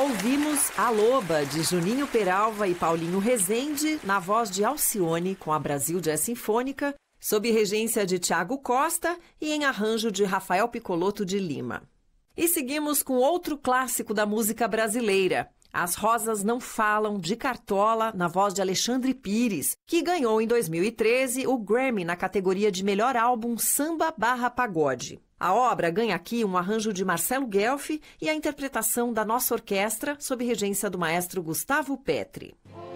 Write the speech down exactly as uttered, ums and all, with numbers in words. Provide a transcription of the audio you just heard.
Ouvimos A Loba, de Juninho Peralva e Paulinho Rezende, na voz de Alcione, com a Brasil Jazz Sinfônica, sob regência de Thiago Costa e em arranjo de Rafael Piccolotto de Lima. E seguimos com outro clássico da música brasileira, As Rosas Não Falam, de Cartola, na voz de Alexandre Pires, que ganhou em dois mil e treze o Grammy na categoria de melhor álbum samba barra pagode. A obra ganha aqui um arranjo de Marcelo Guelfi e a interpretação da nossa orquestra sob regência do maestro Gustavo Petri.